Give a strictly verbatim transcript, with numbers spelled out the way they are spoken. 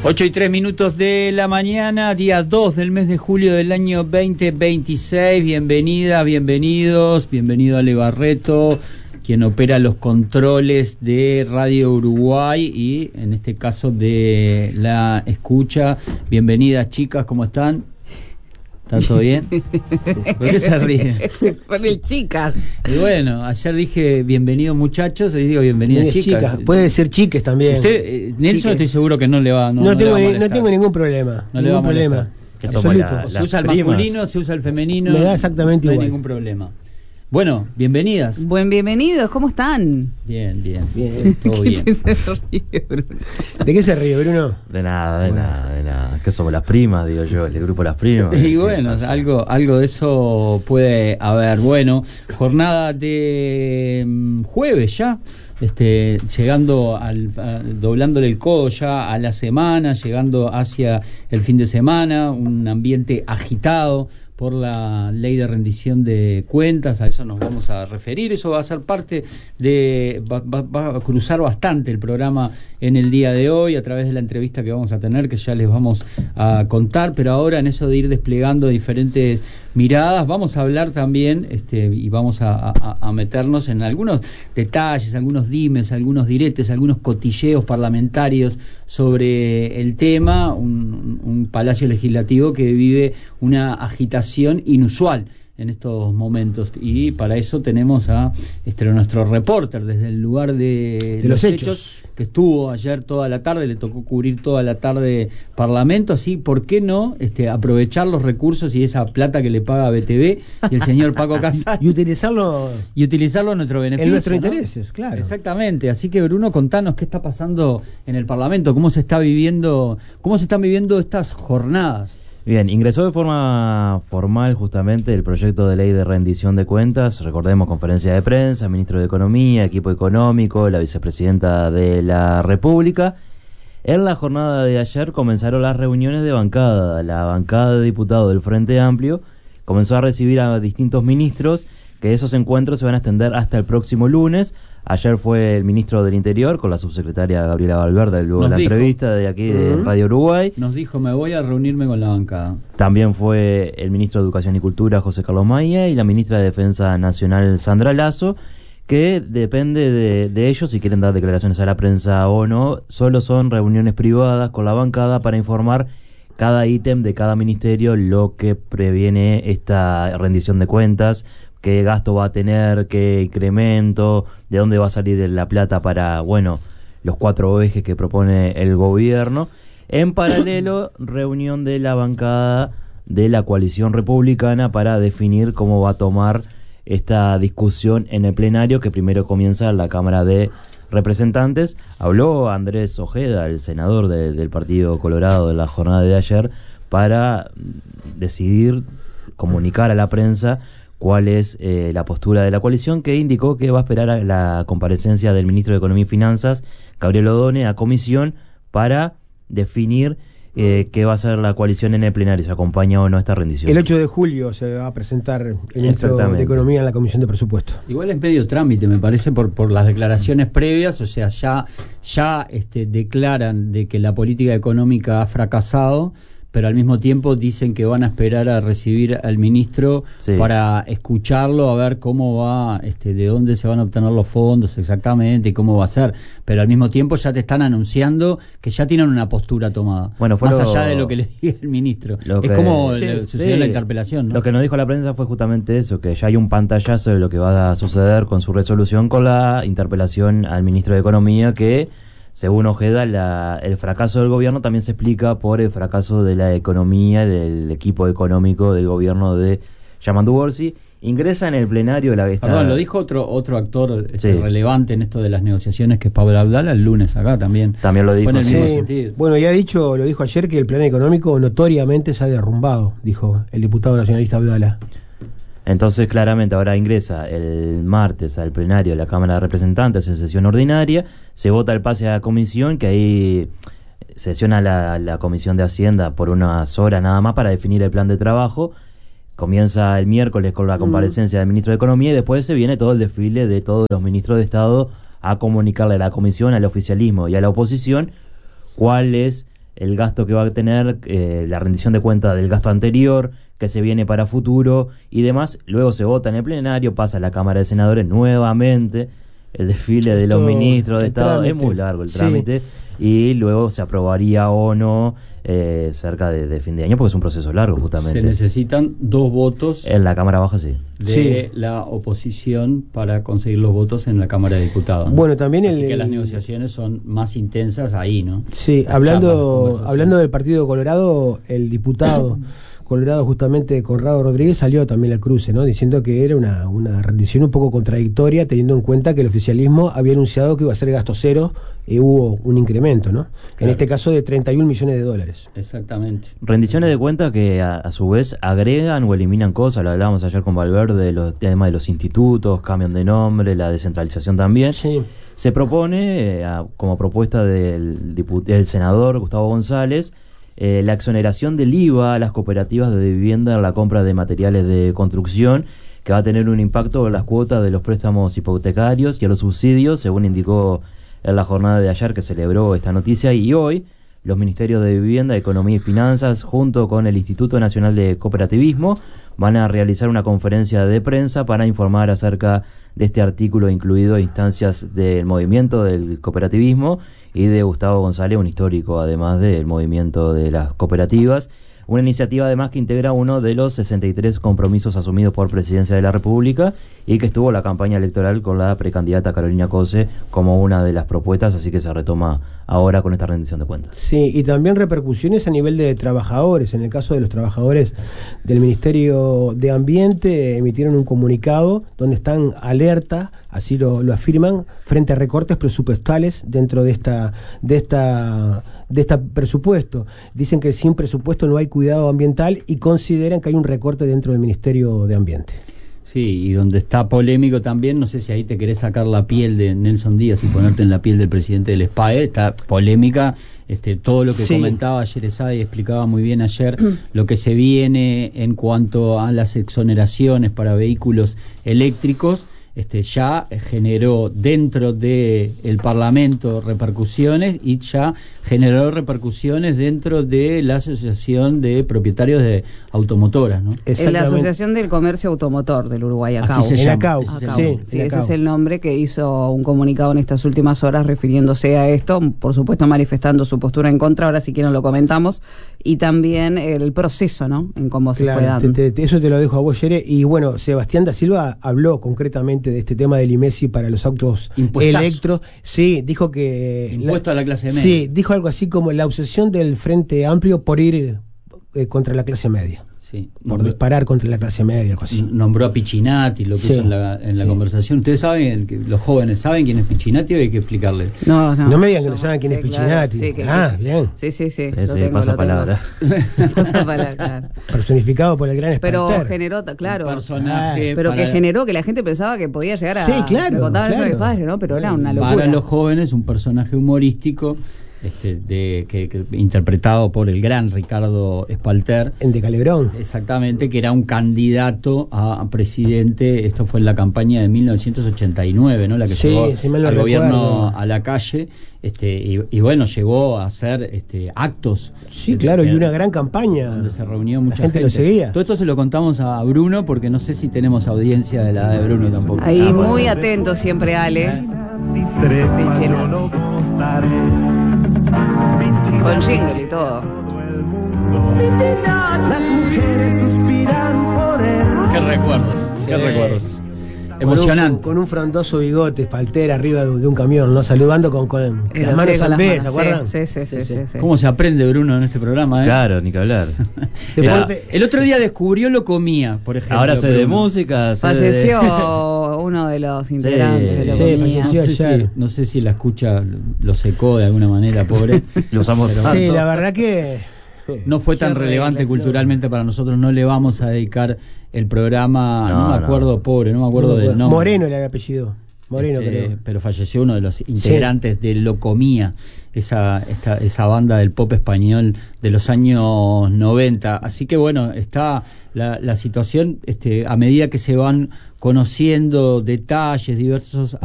ocho y tres minutos de la mañana, día dos del mes de julio del año veinte veintiséis. Bienvenida, bienvenidos, bienvenido Ale Barreto, quien opera los controles de Radio Uruguay y en este caso de la escucha. Bienvenidas, chicas, ¿cómo están? ¿Está todo bien? ¿Por qué se ríen? Por el chicas. Y bueno, ayer dije bienvenidos muchachos, hoy digo bienvenidas chicas. chicas. Puede ser chiques también. Usted, eh, Nelson, Chiques. Estoy seguro que no le va, no, No, no tengo, le va a ni- no tengo ningún problema. No le ningún va a problema. Que somos Absoluto. la- Se usa el primas. masculino, se usa el femenino. Me da exactamente no igual. hay ningún problema. Bueno, bienvenidas. Buen bienvenidos, ¿cómo están? Bien, bien. Bien. Todo bien. ¿De qué se ríe, Bruno? De nada, de nada, de nada. Que somos las primas, digo yo, el grupo Las Primas. Y ¿Qué bueno, pasa? algo, algo de eso puede haber. Bueno, jornada de mm, jueves ya, este, llegando al, a- doblándole el codo ya a la semana, llegando hacia el fin de semana, un ambiente agitado por la ley de rendición de cuentas, a eso nos vamos a referir, eso va a ser parte de, va, va- va a cruzar bastante el programa en el día de hoy, a través de la entrevista que vamos a tener, que ya les vamos a contar, pero ahora en eso de ir desplegando diferentes miradas, vamos a hablar también, este, y vamos a, a- a meternos en algunos detalles, algunos dimes, algunos diretes, algunos cotilleos parlamentarios sobre el tema, un, un palacio legislativo que vive una agitación inusual en estos momentos, y para eso tenemos a este, nuestro reporter desde el lugar de, De los hechos. que estuvo ayer toda la tarde, le tocó cubrir toda la tarde Parlamento, así, ¿por qué no este, aprovechar los recursos y esa plata que le paga B T V y el señor Paco Casal Y utilizarlo y utilizarlo a nuestro beneficio? en nuestros ¿no? intereses, claro. Exactamente, así que Bruno, contanos qué está pasando en el Parlamento, cómo se está viviendo, cómo se están viviendo estas jornadas. Bien, ingresó de forma formal justamente el proyecto de ley de rendición de cuentas. Recordemos, conferencia de prensa, ministro de Economía, equipo económico, la vicepresidenta de la República. En la jornada de ayer comenzaron las reuniones de bancada. La bancada de diputados del Frente Amplio comenzó a recibir a distintos ministros, que esos encuentros se van a extender hasta el próximo lunes. Ayer fue el ministro del Interior con la subsecretaria Gabriela Valverde, luego de Nos la dijo. entrevista de aquí de Ujú. Radio Uruguay. Nos dijo, me voy a reunirme con la bancada. También fue el ministro de Educación y Cultura, José Carlos Maía, y la ministra de Defensa Nacional, Sandra Lazo, que depende de, de ellos si quieren dar declaraciones a la prensa o no. Solo son reuniones privadas con la bancada para informar cada ítem de cada ministerio, lo que previene esta rendición de cuentas, qué gasto va a tener, qué incremento, de dónde va a salir la plata para, bueno, los cuatro ejes que propone el gobierno. En paralelo, reunión de la bancada de la coalición republicana para definir cómo va a tomar esta discusión en el plenario, que primero comienza en la Cámara de Representantes. Habló Andrés Ojeda, el senador de- del Partido Colorado, de la jornada de ayer, para decidir, comunicar a la prensa cuál es eh, la postura de la coalición, que indicó que va a esperar a la comparecencia del ministro de Economía y Finanzas, Gabriel Odone, a comisión para definir eh, qué va a hacer la coalición en el plenario, si acompaña o no esta rendición. El ocho de julio se va a presentar el ministro Exactamente. de Economía en la Comisión de Presupuesto. Igual es medio trámite, me parece, por, por las declaraciones previas, o sea, ya, ya este, declaran de que la política económica ha fracasado, pero al mismo tiempo dicen que van a esperar a recibir al ministro Sí. para escucharlo, a ver cómo va, este, de dónde se van a obtener los fondos exactamente y cómo va a ser, pero al mismo tiempo ya te están anunciando que ya tienen una postura tomada, Bueno, fue más lo- allá de lo que le diga el ministro. Lo Es que- como sí, le sucedió en la interpelación, ¿no? Lo que nos dijo la prensa fue justamente eso, que ya hay un pantallazo de lo que va a suceder con su resolución con la interpelación al ministro de Economía, que según Ojeda, la, el fracaso del gobierno también se explica por el fracaso de la economía y del equipo económico del gobierno de Yamandu Orsi. Ingresa en el plenario de la esta- Perdón, lo dijo otro otro actor este, Sí. relevante en esto de las negociaciones, que es Pablo Abdala, el lunes acá también. También lo dijo, Fue en el sí. mismo Sí, sentido. bueno, ya ha dicho, lo dijo ayer, que el plan económico notoriamente se ha derrumbado, dijo el diputado nacionalista Abdala. Entonces, claramente, ahora ingresa el martes al plenario de la Cámara de Representantes en sesión ordinaria, se vota el pase a la comisión, que ahí sesiona la, la Comisión de Hacienda por unas horas nada más para definir el plan de trabajo. Comienza el miércoles con la comparecencia del ministro de Economía y después se viene todo el desfile de todos los ministros de Estado a comunicarle a la comisión, al oficialismo y a la oposición cuál es el gasto que va a tener, eh, la rendición de cuenta del gasto anterior, que se viene para futuro y demás. Luego se vota en el plenario, pasa a la Cámara de Senadores nuevamente, el desfile de los Esto, ministros de el Estado, trámite. es muy largo el Sí. trámite, y luego se aprobaría o no eh, cerca de, de fin de año, porque es un proceso largo justamente. Se necesitan dos votos En la Cámara Baja sí. de Sí. la oposición para conseguir los votos en la Cámara de Diputados, ¿no? Bueno, también Así el- que las negociaciones son más intensas ahí, ¿no? Sí, Las charlas, las hablando, conversaciones. hablando del Partido Colorado, el diputado Colorado, justamente Conrado Rodríguez, salió también al cruce, ¿no? Diciendo que era una, una rendición un poco contradictoria, teniendo en cuenta que el oficialismo había anunciado que iba a ser gasto cero y hubo un incremento, ¿no? En Claro. este caso de treinta y un millones de dólares. Exactamente. Rendiciones de cuenta que a, a su vez agregan o eliminan cosas, lo hablábamos ayer con Valverde, los temas de los institutos, cambian de nombre, la descentralización también. Sí. Se propone, eh, a- como propuesta del, dipu- del senador Gustavo González, eh, la exoneración del I V A a las cooperativas de vivienda en la compra de materiales de construcción, que va a tener un impacto en las cuotas de los préstamos hipotecarios y a los subsidios, según indicó en la jornada de ayer que celebró esta noticia. Y hoy los Ministerios de Vivienda, Economía y Finanzas, junto con el Instituto Nacional de Cooperativismo, van a realizar una conferencia de prensa para informar acerca de este artículo, incluido instancias del movimiento del cooperativismo y de Gustavo González, un histórico además del movimiento de las cooperativas. Una iniciativa además que integra uno de los sesenta y tres compromisos asumidos por Presidencia de la República y que estuvo la campaña electoral con la precandidata Carolina Cose como una de las propuestas, así que se retoma ahora con esta rendición de cuentas. Sí, y también repercusiones a nivel de trabajadores. En el caso de los trabajadores del Ministerio de Ambiente, emitieron un comunicado donde están alerta, así lo, lo afirman, frente a recortes presupuestales dentro de esta, de esta, de este presupuesto. Dicen que sin presupuesto no hay cuidado ambiental y consideran que hay un recorte dentro del Ministerio de Ambiente. Sí, y donde está polémico también, no sé si ahí te querés sacar la piel de Nelson Díaz y ponerte en la piel del presidente del SPAE, está polémica, este, todo lo que Sí. comentaba ayer Esade y explicaba muy bien ayer, lo que se viene en cuanto a las exoneraciones para vehículos eléctricos, este, ya generó dentro del Parlamento repercusiones y ya generó repercusiones dentro de la Asociación de Propietarios de Automotoras, ¿no? En la Exactamente. Asociación del Comercio Automotor del Uruguay, Así ACAU. se En llama, ACAU, así se ACAU. llama. sí, Sí, en ese ACAU. es el nombre que hizo un comunicado en estas últimas horas refiriéndose a esto, por supuesto manifestando su postura en contra, ahora si quieren lo comentamos, y también el proceso, ¿no? En cómo se Claro, fue dando. te- te- eso te lo dejo a vos, Yere. Y bueno, Sebastián da Silva habló concretamente de este tema del I M E S I para los autos Impuestazo. electros. Sí, dijo que... Impuesto a la clase media. Sí, dijo algo así como la obsesión del Frente Amplio por ir eh, contra la clase media. Sí. Por Nombró- disparar contra la clase media, algo así. nombró a Piccinatti, lo Sí, puso en la, en la sí. conversación. Ustedes saben, que los jóvenes saben quién es Piccinatti o hay que explicarle. No, no. No me digan que no saben quién es claro. Piccinatti. Sí, que- Ah, bien. Sí, sí, sí. Sí, lo sí, tengo, pasa lo tengo. palabra. Pasa palabra, claro. Personificado por el gran Pero Esparter. generó, ta- claro. Un personaje Pero que para- generó que la gente pensaba que podía llegar a. Sí, claro, Me contaban eso claro. mis padres, ¿no? Pero era una locura. Para los jóvenes, un personaje humorístico este, de, que, que- interpretado por el gran Ricardo Espalter. En De Calegrón. Exactamente, que era un candidato a, a presidente. Esto fue en la campaña de mil novecientos ochenta y nueve, ¿no? La que Sí, llegó si mal no al gobierno recuerdo. a la calle. Este, y, y bueno, llegó a hacer este, actos. Sí, eh, claro, y eh, una gran campaña. donde se reunió mucha La gente lo seguía. Todo esto se lo contamos a Bruno porque no sé si tenemos audiencia de la de Bruno tampoco. Ahí Ah, bueno. muy atento siempre, Ale. Piccinatti. Con jingle y todo. Qué recuerdos, Sí. qué recuerdos. Con Emocionante. un, con un frondoso bigote, Espalter arriba de, de un camión, ¿no? Saludando con, con Era las manos así, con al las B, manos. ¿se acuerdan? Sí, sí, sí, sí, sí. ¿Cómo se aprende, Bruno, en este programa? ¿eh? Claro, ni que hablar. Después Ya. de- El otro día descubrió lo comía, por ejemplo. Ahora sé de Bruno. música. sé de- Falleció uno de los integrantes de la sí, comida. falleció. No sé, si, ayer. no sé si la escucha lo secó de alguna manera, pobre. Lo usamos Pero- tanto. Sí, la verdad que... No fue tan Qué relevante horrible. culturalmente para nosotros. No le vamos a dedicar el programa. No, No, me no. acuerdo, pobre, no me acuerdo del nombre. Moreno era el apellido. Moreno, Este, creo. pero falleció uno de los integrantes de Locomía, esa, esta, esa banda del pop español de los años noventa. Así que bueno, está la, la situación, este, a medida que se van conociendo detalles diversos